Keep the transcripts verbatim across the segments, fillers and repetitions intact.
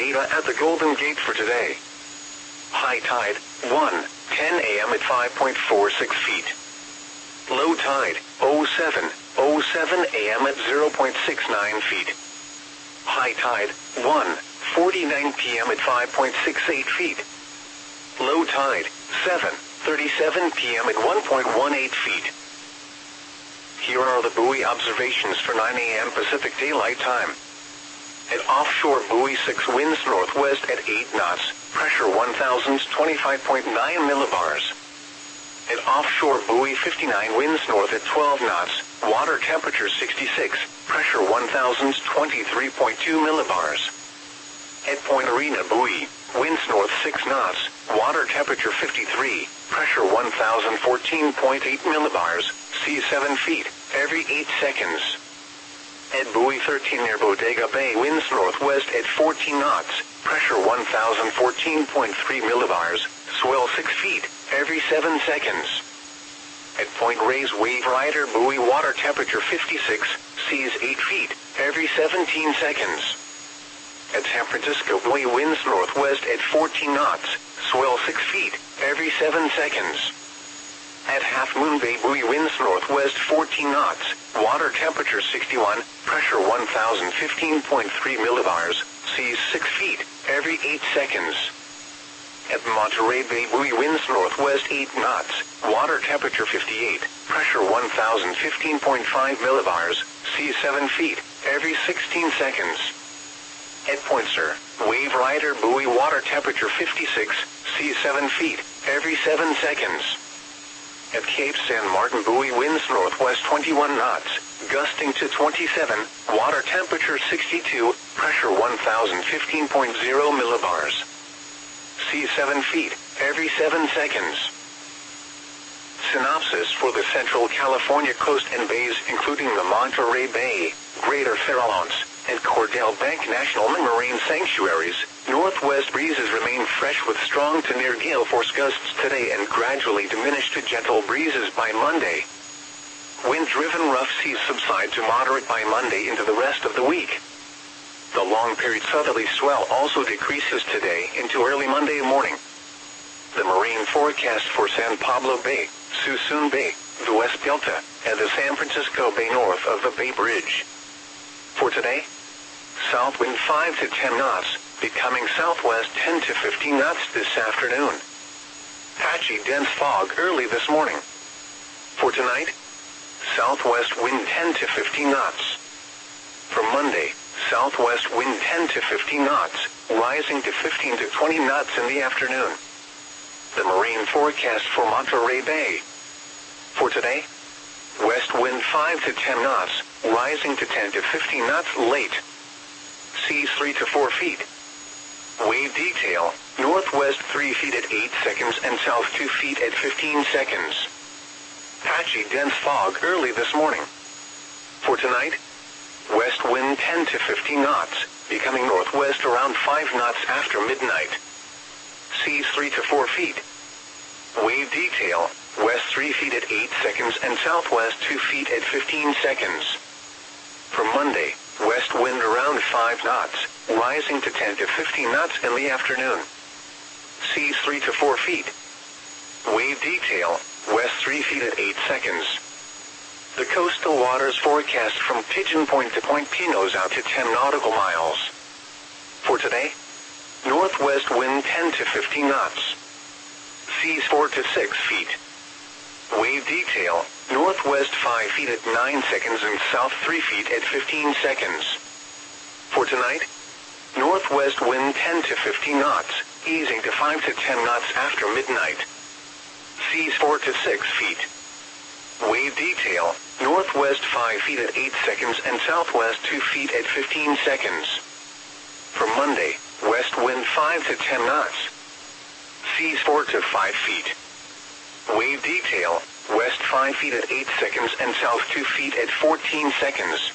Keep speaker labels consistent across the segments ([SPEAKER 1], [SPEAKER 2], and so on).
[SPEAKER 1] data at the Golden Gate for today. High tide, one ten a m at five point four six feet. Low tide, oh seven oh seven a m at zero point six nine feet. High tide, one forty-nine p m at five point six eight feet. Low tide, seven thirty-seven p m at one point one eight feet. Here are the buoy observations for nine a m Pacific Daylight Time. At offshore buoy six, winds northwest at eight knots, pressure one thousand twenty-five point nine millibars. At offshore buoy fifty-nine, winds north at twelve knots, water temperature sixty-six, pressure one thousand twenty-three point two millibars. At Point Arena buoy, winds north six knots, water temperature fifty-three, pressure one thousand fourteen point eight millibars, sea seven feet, every eight seconds. At buoy thirteen near Bodega Bay, winds northwest at fourteen knots, pressure one thousand fourteen point three millibars, swell six feet, every seven seconds. At Point Reyes Wave Rider buoy, water temperature fifty-six, seas eight feet, every seventeen seconds. At San Francisco buoy, winds northwest at fourteen knots, swell six feet, every seven seconds. At Half Moon Bay buoy, winds northwest fourteen knots, water temperature sixty-one, pressure one thousand fifteen point three millibars, seas six feet, every eight seconds. At Monterey Bay buoy, winds northwest eight knots, water temperature fifty-eight, pressure one thousand fifteen point five millibars, seas seven feet, every sixteen seconds. At Point Sur, Wave Rider buoy, water temperature fifty-six, seas seven feet, every seven seconds. At Cape San Martin buoy, winds northwest twenty-one knots, gusting to twenty-seven, water temperature sixty-two, pressure one thousand fifteen point zero millibars. Sea seven feet, every seven seconds. Synopsis for the Central California coast and bays, including the Monterey Bay, Greater Farallones, and Cordell Bank National Marine Sanctuaries. Northwest breezes remain fresh with strong to near gale force gusts today and gradually diminish to gentle breezes by Monday. Wind-driven rough seas subside to moderate by Monday into the rest of the week. The long-period southerly swell also decreases today into early Monday morning. The marine forecast for San Pablo Bay, Suisun Bay, the West Delta, and the San Francisco Bay north of the Bay Bridge. For today, south wind five to ten knots, becoming southwest ten to fifteen knots this afternoon. Patchy dense fog early this morning. For tonight, southwest wind ten to fifteen knots. For Monday, southwest wind ten to fifteen knots, rising to fifteen to twenty knots in the afternoon. The marine forecast for Monterey Bay. For today, west wind five to ten knots, rising to ten to fifteen knots late. Seas three to four feet. Wave detail, northwest three feet at eight seconds and south two feet at fifteen seconds. Patchy dense fog early this morning. For tonight, west wind ten to fifteen knots, becoming northwest around five knots after midnight. Seas three to four feet. Wave detail, west three feet at eight seconds and southwest two feet at fifteen seconds. For Monday, west wind around five knots, rising to ten to fifteen knots in the afternoon. Seas three to four feet. Wave detail, west three feet at eight seconds. The coastal waters forecast from Pigeon Point to Point Pinos out to ten nautical miles. For today, northwest wind ten to fifteen knots. Seas four to six feet. Wave detail, northwest five feet at nine seconds and south three feet at fifteen seconds. For tonight, northwest wind ten to fifteen knots, easing to five to ten knots after midnight. Seas four to six feet. Wave detail, northwest five feet at eight seconds and southwest two feet at fifteen seconds. For Monday, west wind five to ten knots. Seas four to five feet. Wave detail, west five feet at eight seconds and south two feet at fourteen seconds.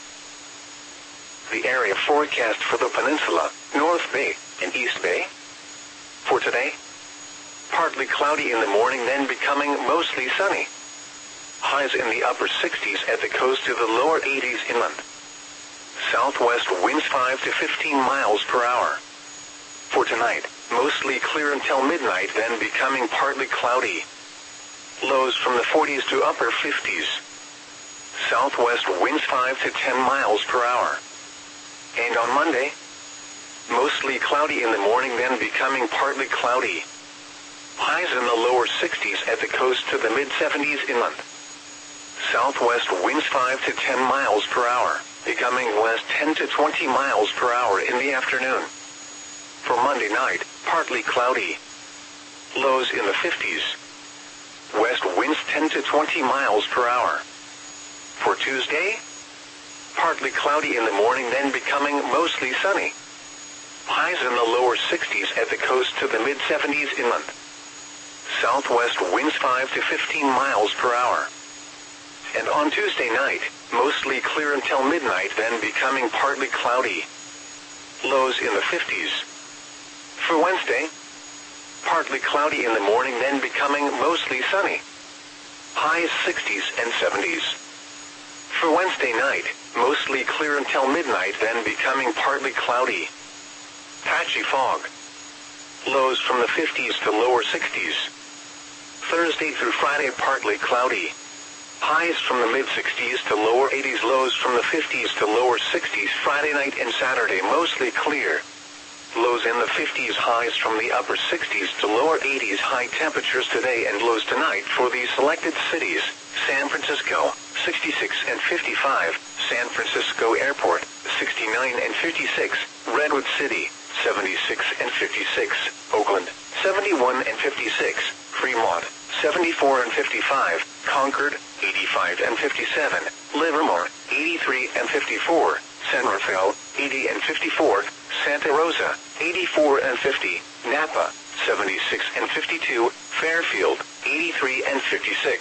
[SPEAKER 1] The area forecast for the peninsula, North Bay, and East Bay. For today, partly cloudy in the morning, then becoming mostly sunny. Highs in the upper sixties at the coast to the lower eighties inland. Southwest winds five to fifteen miles per hour. For tonight, mostly clear until midnight, then becoming partly cloudy. Lows from the forties to upper fifties. Southwest winds five to ten miles per hour. And on Monday, mostly cloudy in the morning, then becoming partly cloudy. Highs in the lower sixties at the coast to the mid seventies inland. Southwest winds five to ten miles per hour, becoming west ten to twenty miles per hour in the afternoon. For Monday night, partly cloudy. Lows in the fifties. West winds ten to twenty miles per hour. For Tuesday, partly cloudy in the morning, then becoming mostly sunny. Highs in the lower sixties at the coast to the mid seventies inland. Southwest winds five to fifteen miles per hour. And on Tuesday night, mostly clear until midnight, then becoming partly cloudy. Lows in the fifties. For Wednesday, partly cloudy in the morning, then becoming mostly sunny. Highs sixties and seventies. For Wednesday night, mostly clear until midnight, then becoming partly cloudy. Patchy fog. Lows from the fifties to lower sixties. Thursday through Friday, partly cloudy. Highs from the mid-sixties to lower eighties, lows from the fifties to lower sixties. Friday night and Saturday, mostly clear. Lows in the fifties, highs from the upper sixties to lower eighties. High temperatures today and lows tonight for these selected cities: San Francisco, sixty-six and fifty-five, San Francisco Airport, sixty-nine and fifty-six, Redwood City, seventy-six and fifty-six, Oakland, seventy-one and fifty-six, Fremont, seventy-four and fifty-five, Concord, eighty-five and fifty-seven, Livermore, eighty-three and fifty-four, San Rafael, eighty and fifty-four, Santa Rosa, eighty-four and fifty, Napa, seventy-six and fifty-two, Fairfield, eighty-three and fifty-six.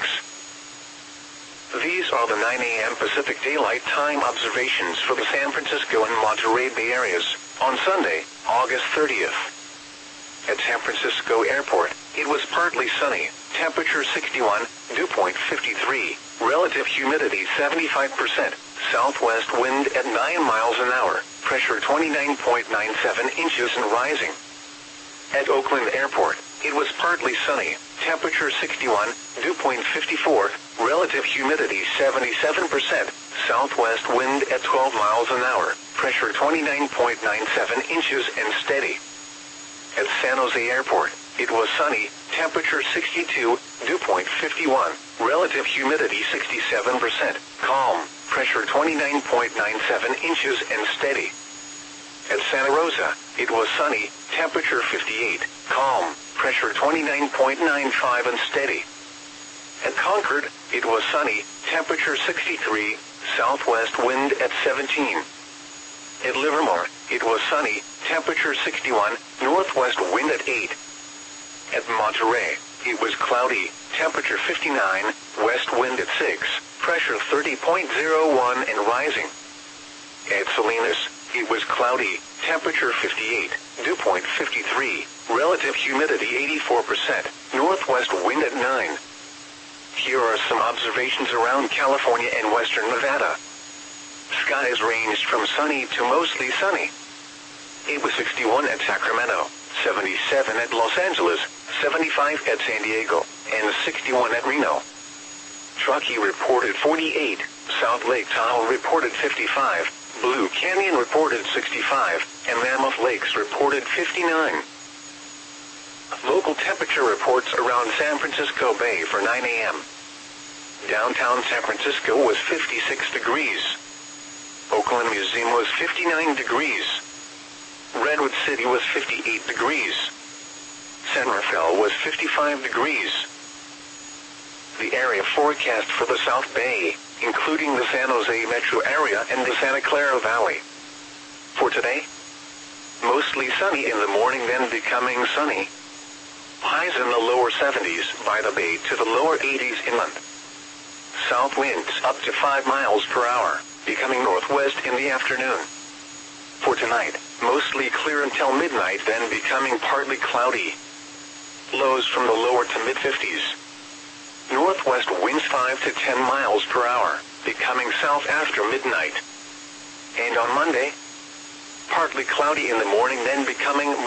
[SPEAKER 1] These are the nine a m Pacific Daylight Time observations for the San Francisco and Monterey Bay areas on Sunday, August thirtieth. At San Francisco Airport, it was partly sunny, temperature sixty-one, dew point fifty-three, relative humidity seventy-five percent, southwest wind at nine miles an hour, pressure twenty-nine point nine seven inches and rising. At Oakland Airport, it was partly sunny, temperature sixty-one, dew point fifty-four, relative humidity seventy-seven percent, southwest wind at twelve miles an hour, pressure twenty-nine point nine seven inches and steady. At San Jose Airport, it was sunny, temperature sixty-two, dew point fifty-one, relative humidity sixty-seven percent, calm, pressure twenty-nine point nine seven inches and steady. At Santa Rosa, it was sunny, temperature fifty-eight, calm, pressure twenty-nine point nine five and steady. At Concord, it was sunny, temperature sixty-three, southwest wind at seventeen. At Livermore, it was sunny, temperature sixty-one, northwest wind at eight. At Monterey, it was cloudy, temperature fifty-nine, west wind at six, pressure thirty point zero one and rising. At Salinas, it was cloudy, temperature fifty-eight, dew point fifty-three, relative humidity eighty-four percent, northwest wind at nine. Here are some observations around California and western Nevada. Skies ranged from sunny to mostly sunny. It was sixty-one at Sacramento, seventy-seven at Los Angeles, seventy-five at San Diego, and sixty-one at Reno. Truckee reported forty-eight, South Lake Tahoe reported fifty-five, Blue Canyon reported sixty-five, and Mammoth Lakes reported fifty-nine. Local temperature reports around San Francisco Bay for nine a m Downtown San Francisco was fifty-six degrees. Oakland Museum was fifty-nine degrees. Redwood City was fifty-eight degrees. San Rafael was fifty-five degrees. The area forecast for the South Bay, including the San Jose metro area and the Santa Clara Valley. For today, mostly sunny in the morning, then becoming sunny. Highs in the lower seventies by the bay to the lower eighties inland. South winds up to five miles per hour, becoming northwest in the afternoon. For tonight, mostly clear until midnight, then becoming partly cloudy. Lows from the lower to mid-fifties. Northwest winds five to ten miles per hour, becoming south after midnight. And on Monday, partly cloudy in the morning, then becoming